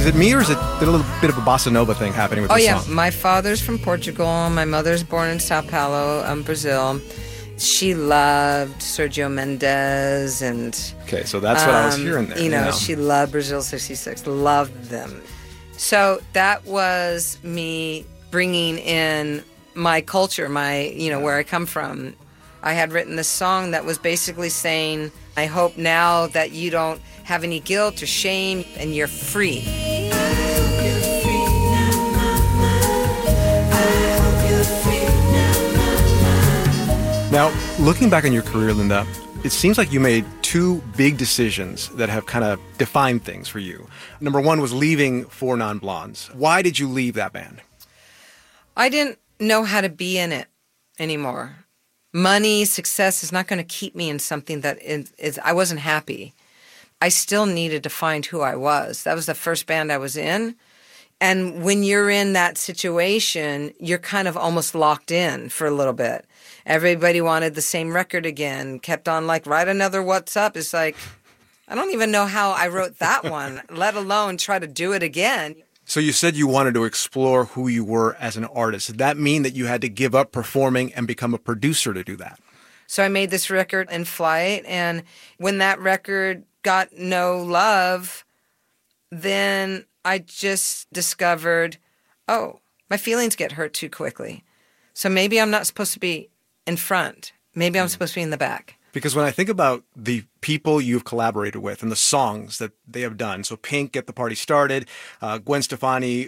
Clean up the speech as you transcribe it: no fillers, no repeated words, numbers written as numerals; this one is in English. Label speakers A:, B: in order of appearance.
A: Is it me, or is it a little bit of a bossa nova thing happening with this song?
B: Oh, yeah. My father's from Portugal. My mother's born in Sao Paulo, Brazil. She loved Sergio Mendes and...
A: Okay, so that's what I was hearing there.
B: You know, she loved Brazil 66, loved them. So that was me bringing in my culture, where I come from. I had written this song that was basically saying, I hope now that you don't have any guilt or shame and you're free.
A: Now, looking back on your career, Linda, it seems like you made two big decisions that have kind of defined things for you. Number one was leaving Four Non Blondes. Why did you leave that band?
B: I didn't know how to be in it anymore. Money, success is not going to keep me in something that is I wasn't happy. I still needed to find who I was. That was the first band I was in. And when you're in that situation, you're kind of almost locked in for a little bit. Everybody wanted the same record again, kept on like, write another What's Up. It's like, I don't even know how I wrote that one, let alone try to do it again.
A: So you said you wanted to explore who you were as an artist. Did that mean that you had to give up performing and become a producer to do that?
B: So I made this record in flight, and when that record got no love, then I just discovered, oh, my feelings get hurt too quickly. So maybe I'm not supposed to be in front. Maybe I'm supposed to be in the back.
A: Because when I think about the people you've collaborated with and the songs that they have done, so Pink, Get the Party Started, Gwen Stefani,